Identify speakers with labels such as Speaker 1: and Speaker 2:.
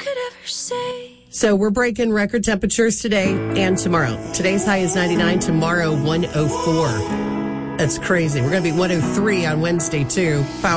Speaker 1: So we're breaking record temperatures today and tomorrow. Today's high is 99, tomorrow 104. That's crazy. We're going to be 103 on Wednesday, too.